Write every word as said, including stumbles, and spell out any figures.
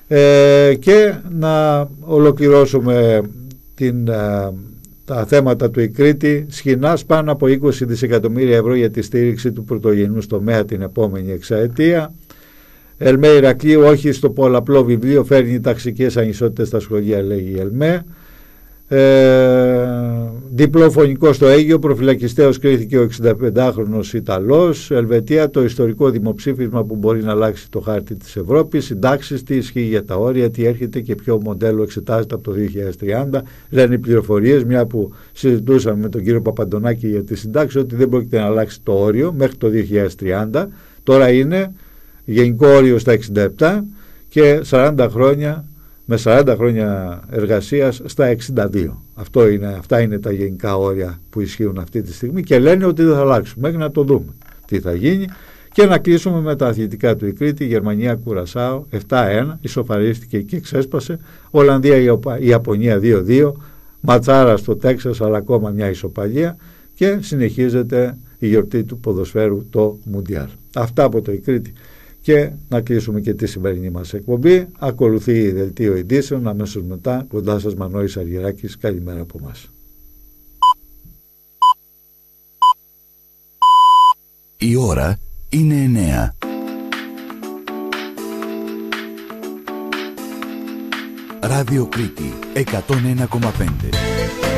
ε, και να ολοκληρώσουμε την, ε, τα θέματα του Ικρίτη. Σχοινάς πάνω από είκοσι δισεκατομμύρια ευρώ για τη στήριξη του πρωτογενούς τομέα την επόμενη εξαετία. ΕΛΜΕ Ηρακλείου όχι στο πολλαπλό βιβλίο, φέρνει ταξικές ανισότητες στα σχολεία, λέει η ΕΛΜΕ. Ε, διπλό φωνικό στο Αίγυο, προφυλακιστέως κρίθηκε ο εξηνταπεντάχρονος Ιταλός. Ελβετία, το ιστορικό δημοψήφισμα που μπορεί να αλλάξει το χάρτη της Ευρώπης. Συντάξεις, τι ισχύει για τα όρια, τι έρχεται και ποιο μοντέλο εξετάζεται από το δύο χιλιάδες τριάντα. Λένε οι πληροφορίες, μια που συζητούσαμε με τον κύριο Παπαντονάκη για τη συντάξη, ότι δεν πρόκειται να αλλάξει το όριο μέχρι το δύο χιλιάδες τριάντα. Τώρα είναι γενικό όριο στα εξήντα επτά και σαράντα χρόνια, με σαράντα χρόνια εργασίας στα εξήντα δύο. Αυτό είναι, αυτά είναι τα γενικά όρια που ισχύουν αυτή τη στιγμή και λένε ότι δεν θα αλλάξουν μέχρι να το δούμε τι θα γίνει. Και να κλείσουμε με τα αθλητικά του Ικρίτη. Γερμανία Κουρασάο επτά ένα, ισοφαρίστηκε και ξέσπασε. Ολλανδία Ιαπωνία δύο δύο, ματσάρα στο Τέξας, αλλά ακόμα μια ισοπαλία, και συνεχίζεται η γιορτή του ποδοσφαίρου, το Μουντιάλ. Αυτά από το Ικρίτη. Και να κλείσουμε και τη σημερινή μας εκπομπή. Ακολουθεί η δελτίο ειδήσεων, αμέσως μετά. Κοντά σας Μανώης Αργυράκης. Καλημέρα από εμάς. Η ώρα είναι εννέα. Ράδιο Κρήτη εκατόν ένα κόμμα πέντε.